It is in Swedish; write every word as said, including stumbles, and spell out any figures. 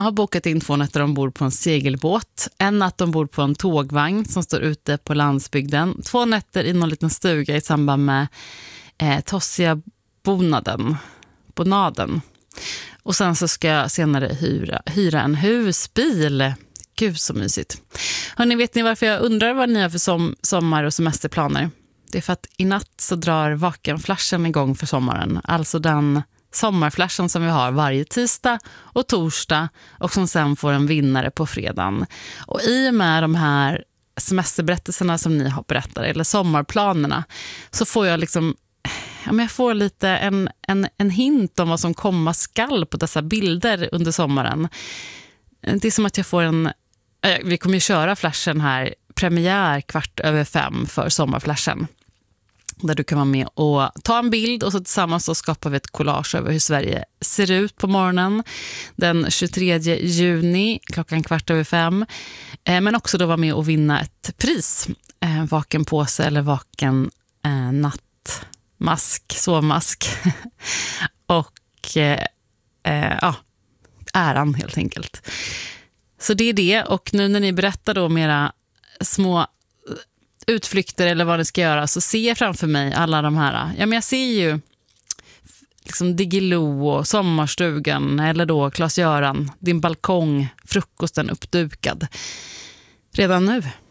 har bokat in två nätter ombord på en segelbåt. En natt ombord på en tågvagn som står ute på landsbygden. Två nätter i någon liten stuga i samband med eh, Tossia-bonaden. Bonaden. Och sen så ska jag senare hyra, hyra en husbil. Gud så mysigt. Hörrni, vet ni varför jag undrar vad ni har för som, sommar- och semesterplaner? Det är för att i natt så drar Vakenflashen igång för sommaren. Alltså den sommarflashen som vi har varje tisdag och torsdag och som sen får en vinnare på fredagen. Och i och med de här semesterberättelserna som ni har berättat, eller sommarplanerna, så får jag liksom ja, men jag får lite en, en, en hint om vad som komma skall på dessa bilder under sommaren. Det är som att jag får en... Vi kommer ju köra flashen här, premiär kvart över fem för sommarflashen. Där du kan vara med och ta en bild och så tillsammans så skapar vi ett collage över hur Sverige ser ut på morgonen. Den tjugotredje juni klockan kvart över fem. Men också då vara med och vinna ett pris. Vaken påse eller vaken eh, nattmask, sovmask. och eh, ja, äran helt enkelt. Så det är det, och nu när ni berättar då om era små utflykter eller vad ni ska göra, så ser jag framför mig alla de här. Ja, men jag ser ju liksom Diggiloo och sommarstugan, eller då Klas-Göran, din balkong, frukosten uppdukad redan nu.